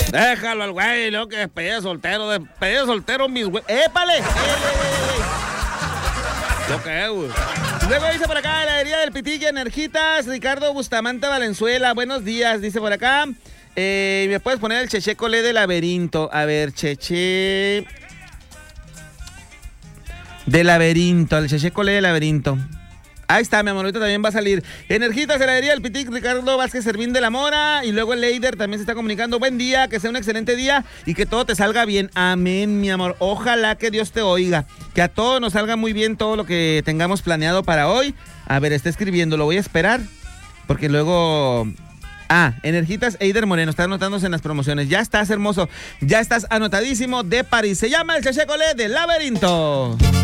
Déjalo al güey, luego que despedida soltero, mis güey. ¡Épale! Lo que es, güey. Luego dice por acá, heladería del Pitique, Energitas, Ricardo Bustamante Valenzuela. Buenos días, dice por acá. ¿Me puedes poner el Cheche Colé de Laberinto? A ver, Cheche... De Laberinto, el Cheche Colé de Laberinto. Ahí está, mi amor, ahorita también va a salir. Energitas, heladería del Pitic, Ricardo Vázquez Servín de la Mora. Y luego el Leider también se está comunicando. Buen día, que sea un excelente día y que todo te salga bien. Amén, mi amor. Ojalá que Dios te oiga. Que a todos nos salga muy bien todo lo que tengamos planeado para hoy. A ver, está escribiendo, lo voy a esperar. Porque luego... Energitas Eider Moreno, está anotándose en las promociones. Ya estás hermoso, ya estás anotadísimo de París. Se llama el Cheche Colé de Laberinto.